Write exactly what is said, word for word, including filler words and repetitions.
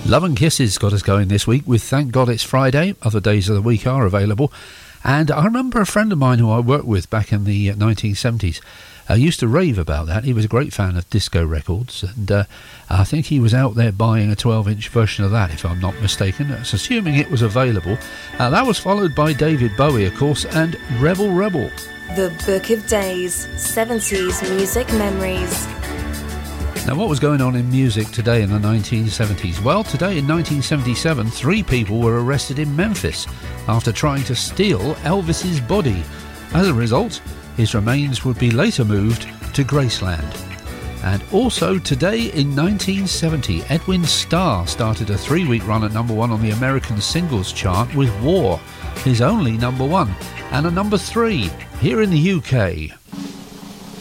Love and Kisses got us going this week with Thank God It's Friday. Other days of the week are available. And I remember a friend of mine who I worked with back in the nineteen seventies uh, used to rave about that. He was a great fan of disco records, and uh, I think he was out there buying a twelve-inch version of that, if I'm not mistaken. That's assuming it was available. Uh, that was followed by David Bowie, of course, and Rebel Rebel. The Book of Days, seventies Music Memories. Now, what was going on in music today in the nineteen seventies? Well, today in nineteen seventy-seven, three people were arrested in Memphis after trying to steal Elvis's body. As a result, his remains would be later moved to Graceland. And also today in nineteen seventy, Edwin Starr started a three-week run at number one on the American singles chart with War, his only number one, and a number three here in the U K.